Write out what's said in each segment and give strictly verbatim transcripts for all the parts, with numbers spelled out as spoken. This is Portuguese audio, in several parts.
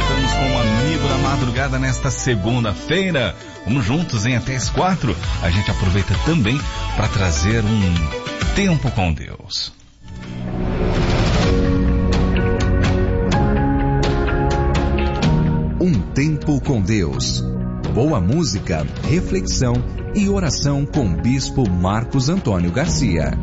Voltamos com o Amigo da Madrugada nesta segunda-feira. Vamos juntos em até as quatro. A gente aproveita também para trazer um tempo com Deus. Um tempo com Deus. Boa música, reflexão e oração com Bispo Marcos Antônio Garcia.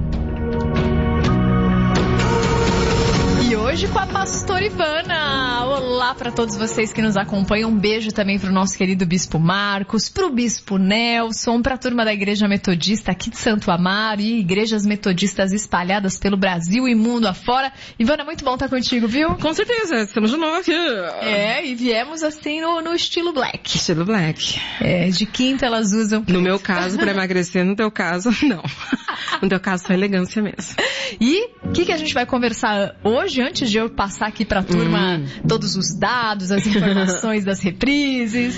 E hoje com a pastora Ivana. Olá para todos vocês que nos acompanham. Um beijo também para o nosso querido Bispo Marcos, para o Bispo Nelson, para a turma da Igreja Metodista aqui de Santo Amaro e igrejas metodistas espalhadas pelo Brasil e mundo afora. Ivana, muito bom estar contigo, viu? Com certeza, estamos de novo aqui. É, e viemos assim no, no estilo black. Estilo black. É, de quinta elas usam. No meu caso, para emagrecer, no teu caso, não. No teu caso, só elegância mesmo. E o que, que a gente vai conversar hoje, antes de eu passar aqui para a turma hum. todos os dados, as informações das reprises?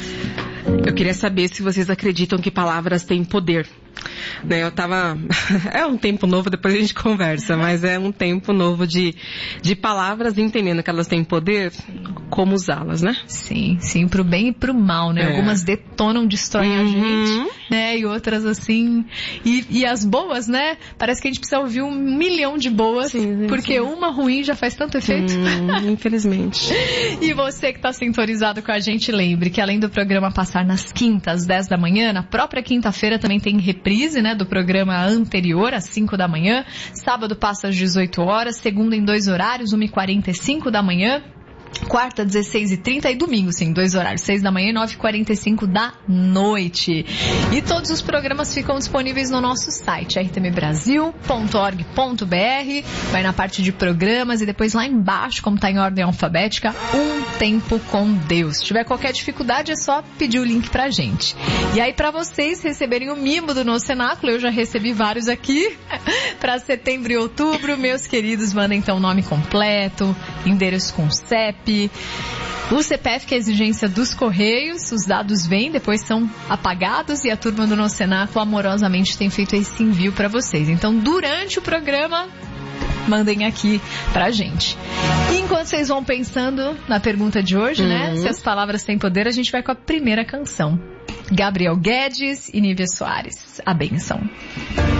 Eu queria saber se vocês acreditam que palavras têm poder. Né, eu tava... É um tempo novo, depois a gente conversa, mas é um tempo novo de, de palavras, entendendo que elas têm poder, como usá-las, né? Sim, sim, pro bem e pro mal, né? É. Algumas detonam, destroem uhum. a gente, né? E outras assim... E, e as boas, né? Parece que a gente precisa ouvir um milhão de boas, sim, sim, porque sim. uma ruim já faz tanto efeito. Hum, infelizmente. E você que tá sintonizado com a gente, lembre que além do programa passar nas quintas, dez da manhã, na própria quinta-feira também tem reprise, né, do programa anterior, às cinco da manhã. Sábado passa às dezoito horas, segunda em dois horários, uma e quarenta e cinco da manhã. Quarta, dezesseis e trinta e domingo, sim, dois horários, seis da manhã e nove e quarenta e cinco da noite. E todos os programas ficam disponíveis no nosso site, r t m brasil ponto org ponto b r. Vai na parte de programas e depois lá embaixo, como está em ordem alfabética, Um Tempo com Deus. Se tiver qualquer dificuldade, é só pedir o link pra gente. E aí, para vocês receberem o mimo do nosso cenáculo, eu já recebi vários aqui, para setembro e outubro. Meus queridos, mandem então o nome completo, endereço com C E P, o C P F, que é a exigência dos Correios. Os dados vêm, depois são apagados e a turma do nosso cenáculo amorosamente tem feito esse envio para vocês. Então, durante o programa, mandem aqui pra gente. E enquanto vocês vão pensando na pergunta de hoje, uhum. né? Se as palavras têm poder, a gente vai com a primeira canção. Gabriel Guedes e Nívia Soares. A bênção.